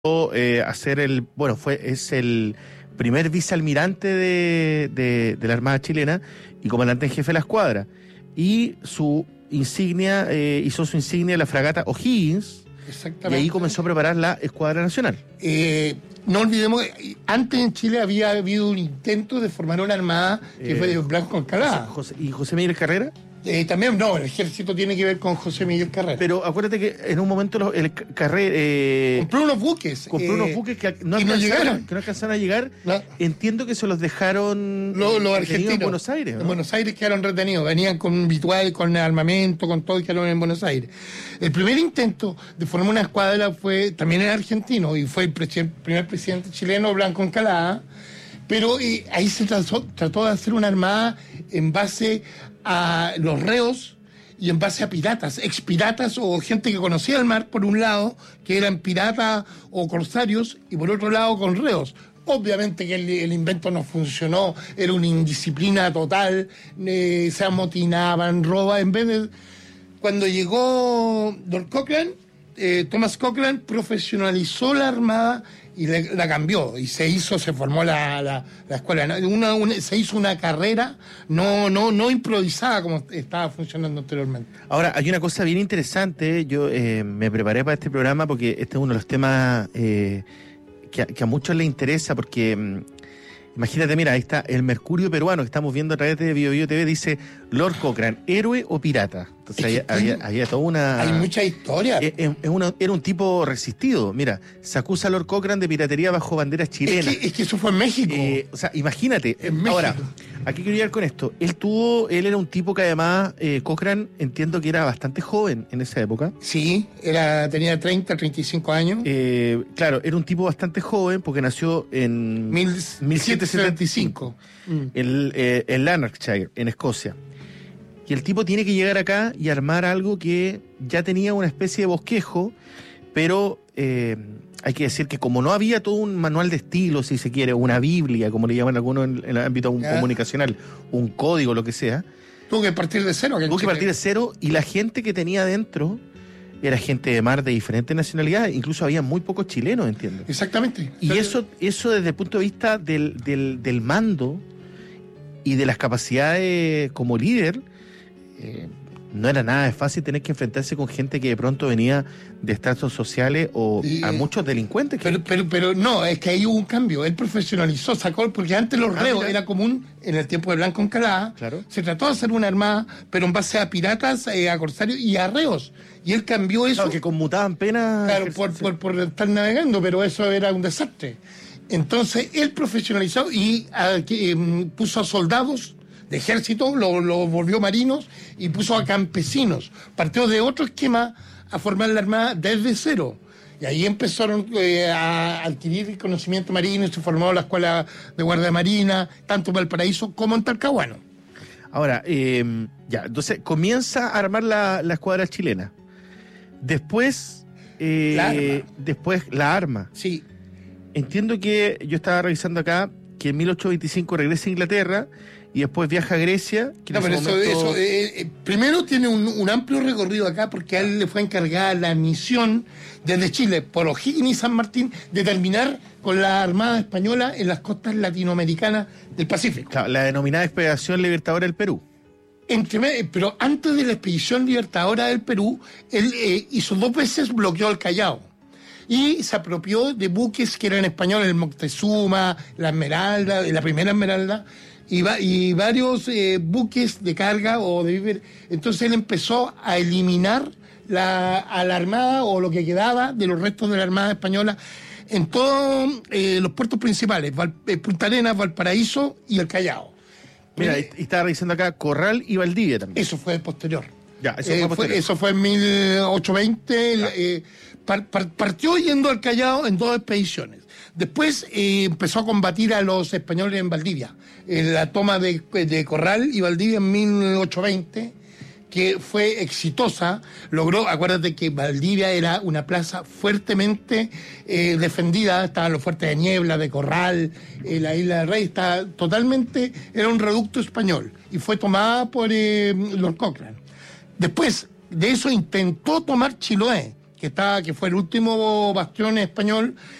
hacer es el primer vicealmirante de la Armada chilena y comandante en jefe de la escuadra. Y su insignia, hizo su insignia la fragata O'Higgins, y ahí comenzó a preparar la Escuadra Nacional. No olvidemos, antes en Chile había habido un intento de formar una armada que fue de Blanco Encalada. ¿Y José Miguel Carrera? También, no, el ejército tiene que ver con José Miguel Carrera. Pero acuérdate que en un momento el Carrera... compró unos buques. Que no alcanzaron a llegar. No. Entiendo que se los dejaron los argentinos en Buenos Aires, ¿no? En Buenos Aires quedaron retenidos. Venían con vitual, con armamento, con todo, y quedaron en Buenos Aires. El primer intento de formar una escuadra también era argentino, y fue el primer presidente chileno, Blanco Encalada. Pero ahí se trató de hacer una armada en base a los reos y en base a piratas, expiratas o gente que conocía el mar, por un lado, que eran piratas o corsarios, y por otro lado con reos. Obviamente que el invento no funcionó, era una indisciplina total, se amotinaban, robaban. En vez de... Cuando llegó Lord Cochrane, Thomas Cochrane profesionalizó la armada y la cambió, y se formó la escuela. Se hizo una carrera no improvisada como estaba funcionando anteriormente. Ahora, hay una cosa bien interesante. Yo me preparé para este programa porque este es uno de los temas que a muchos les interesa, porque imagínate, mira, ahí está el Mercurio peruano que estamos viendo a través de BioBio TV, dice Lord Cochrane, ¿héroe o pirata? Entonces había toda una... Hay mucha historia. Era un tipo resistido. Mira, se acusa a Lord Cochrane de piratería bajo banderas chilenas. Es que eso fue en México. O sea, imagínate. Ahora, aquí quiero llegar con esto. Él era un tipo que además, Cochrane, entiendo que era bastante joven en esa época. Sí, tenía 30, 35 años. Claro, era un tipo bastante joven porque nació en 1775 en Lanarkshire, en Escocia. Y el tipo tiene que llegar acá y armar algo que ya tenía una especie de bosquejo, pero hay que decir que como no había todo un manual de estilo, si se quiere, una biblia, como le llaman algunos en el ámbito comunicacional, un código, lo que sea. Tuvo que partir de cero. Y la gente que tenía adentro era gente de mar de diferentes nacionalidades, incluso había muy pocos chilenos, entiendo. Exactamente. Y eso desde el punto de vista del mando y de las capacidades como líder, no era nada fácil tener que enfrentarse con gente que de pronto venía de estratos sociales o a muchos delincuentes. Pero no, es que ahí hubo un cambio. Él profesionalizó, porque antes los reos era común en el tiempo de Blanco Encalada. Claro. Se trató de hacer una armada, pero en base a piratas, a corsarios y a reos. Y él cambió eso. Claro, que conmutaban penas. Claro, por estar navegando, pero eso era un desastre. Entonces él profesionalizó y puso a soldados de ejército, lo volvió marinos y puso a campesinos. Partió de otro esquema a formar la armada desde cero. Y ahí empezaron a adquirir conocimiento marino y se formó la escuela de guardia marina, tanto en Valparaíso como en Talcahuano. Ahora, entonces comienza a armar la escuadra chilena. Después la arma. Sí. Entiendo que yo estaba revisando acá que en 1825 regresa a Inglaterra y después viaja a Grecia. Primero tiene un amplio recorrido acá porque a él le fue encargada la misión desde Chile, por O'Higgins y San Martín, de terminar con la Armada Española en las costas latinoamericanas del Pacífico. Claro, la denominada Expedición Libertadora del Perú. Pero antes de la Expedición Libertadora del Perú, él hizo 2 veces, bloqueó el Callao. Y se apropió de buques que eran españoles, el Moctezuma, la Esmeralda, la primera Esmeralda, y varios buques de carga o de víveres. Entonces él empezó a eliminar a la Armada o lo que quedaba de los restos de la Armada Española en todos los puertos principales, Punta Arenas, Valparaíso y el Callao. Mira, y estaba revisando acá Corral y Valdivia también. Eso fue posterior. Ya, eso fue en 1820. Partió yendo al Callao en 2 expediciones. Después empezó a combatir a los españoles en Valdivia. La toma de Corral y Valdivia en 1820, que fue exitosa. Acuérdate que Valdivia era una plaza fuertemente defendida. Estaban los fuertes de Niebla, de Corral, la Isla del Rey. Era un reducto español y fue tomada por Lord Cochrane. Después de eso intentó tomar Chiloé, que fue el último bastión español